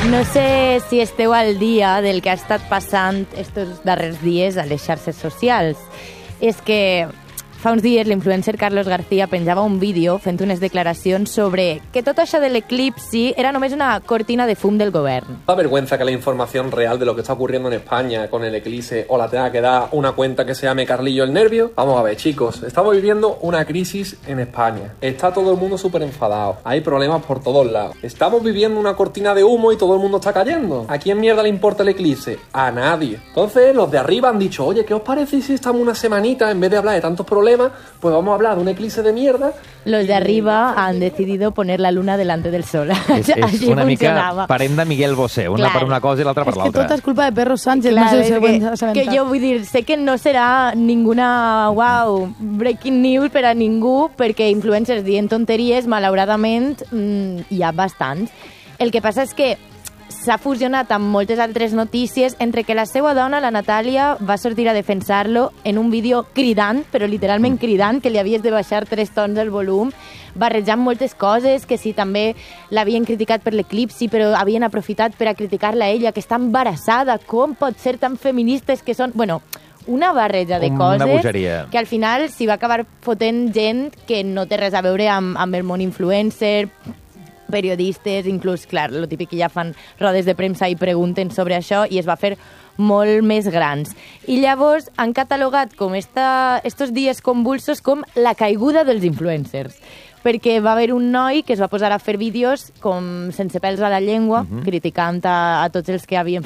No sé si esteu al dia del que ha estat passant estos darrers dies a les xarxes socials. És que fa uns dies l'influencer Carlos García penjava un vídeo fent unes declaracions sobre que tot això de l'eclipsi era només una cortina de fum del govern. Da vergüenza que la información real de lo que está ocurriendo en España con el eclipse o la tenga que dar una cuenta que se llame Carlillo el Nervio. Vamos a ver, chicos, estamos viviendo una crisis en España. Está todo el mundo súper enfadado. Hay problemas por todos lados. Estamos viviendo una cortina de humo y todo el mundo está cayendo. ¿A quién mierda le importa el eclipse? A nadie. Entonces, los de arriba han dicho, oye, ¿qué os parece si estamos una semanita en vez de hablar de tantos problemas? Pues vamos a hablar de un eclipse de mierda. Los de arriba han decidido poner la luna delante del sol. És una mica parent de Miguel Bosé, una per una cosa i l'altra per l'altra. És que tot és culpa de Pedro Sánchez, Clar, no sé si ho hem assabentat. que jo vull dir, sé que no serà ninguna, breaking news per a ningú, perquè influencers dient tonteries, malauradament, hi ha bastants. El que passa és que s'ha fusionat amb moltes altres notícies, entre que la seva dona, la Natàlia, va sortir a defensar-lo en un vídeo cridant, però literalment cridant, que li havies de baixar 3 tons el volum, barrejant moltes coses, que sí, també l'havien criticat per l'eclipsi, però havien aprofitat per a criticar-la a ella, que està embarassada, com pot ser tan feministes que són... Bueno, una barreja de coses bogeria. Que al final s'hi va acabar fotent gent que no té res a veure amb el món influencer, periodistes, inclús, clar, lo típic que ja fan rodes de premsa i pregunten sobre això, i es va fer molt més grans. I llavors han catalogat com estos dies convulsos com la caiguda dels influencers, perquè va haver un noi que es va posar a fer vídeos com sense pèls a la llengua, criticant a tots els que havien